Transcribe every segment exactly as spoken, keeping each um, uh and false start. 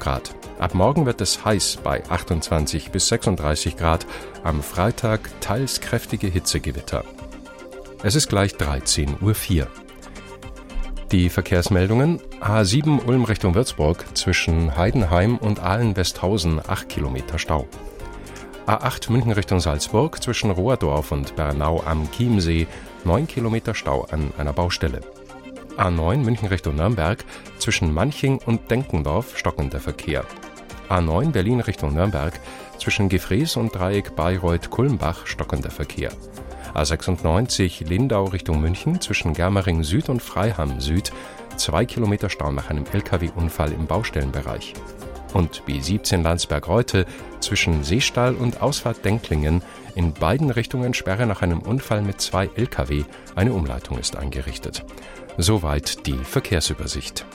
Grad. Ab morgen wird es heiß bei achtundzwanzig bis sechsunddreißig Grad. Am Freitag teils kräftige Hitzegewitter. Es ist gleich dreizehn Uhr vier. Die Verkehrsmeldungen: A sieben Ulm Richtung Würzburg zwischen Heidenheim und Ahlen-Westhausen acht Kilometer Stau. A acht München Richtung Salzburg zwischen Rohrdorf und Bernau am Chiemsee neun Kilometer Stau an einer Baustelle. A neun München Richtung Nürnberg zwischen Manching und Denkendorf stockender Verkehr. A neun Berlin Richtung Nürnberg zwischen Gefrees und Dreieck Bayreuth-Kulmbach stockender Verkehr. A sechsundneunzig Lindau Richtung München zwischen Germering Süd und Freiham Süd zwei Kilometer Stau nach einem L K W-Unfall im Baustellenbereich. Und B siebzehn Landsberg-Reutte zwischen Seestall und Ausfahrt Denklingen in beiden Richtungen Sperre nach einem Unfall mit zwei L K W. Eine Umleitung ist eingerichtet. Soweit die Verkehrsübersicht.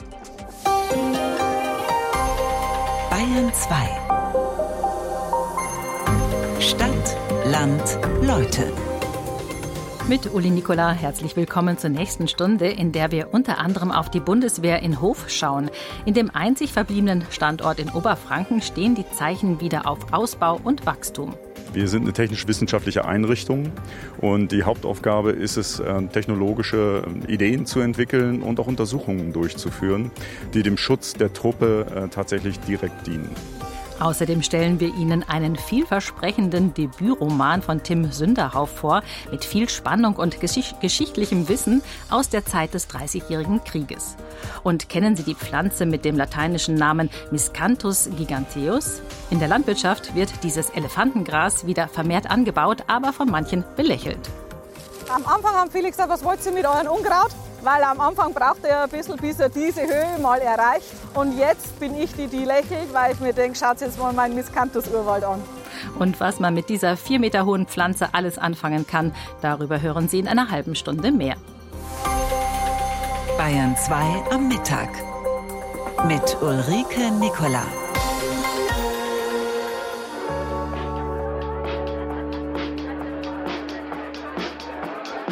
Bayern zwei. Stadt, Land, Leute. Mit Uli Nicola herzlich willkommen zur nächsten Stunde, in der wir unter anderem auf die Bundeswehr in Hof schauen. In dem einzig verbliebenen Standort in Oberfranken stehen die Zeichen wieder auf Ausbau und Wachstum. Wir sind eine technisch-wissenschaftliche Einrichtung und die Hauptaufgabe ist es, technologische Ideen zu entwickeln und auch Untersuchungen durchzuführen, die dem Schutz der Truppe tatsächlich direkt dienen. Außerdem stellen wir Ihnen einen vielversprechenden Debütroman von Tim Sünderhauf vor, mit viel Spannung und geschicht- geschichtlichem Wissen aus der Zeit des Dreißigjährigen Krieges. Und kennen Sie die Pflanze mit dem lateinischen Namen Miscanthus giganteus? In der Landwirtschaft wird dieses Elefantengras wieder vermehrt angebaut, aber von manchen belächelt. Am Anfang haben viele gesagt, was wollt ihr mit eurem Unkraut? Weil am Anfang braucht er ein bisschen, bis er diese Höhe mal erreicht. Und jetzt bin ich die, die lächelt, weil ich mir denke, schaut jetzt mal meinen Miscanthus-Urwald an. Und was man mit dieser vier Meter hohen Pflanze alles anfangen kann, darüber hören Sie in einer halben Stunde mehr. Bayern zwei am Mittag mit Ulrike Nicola.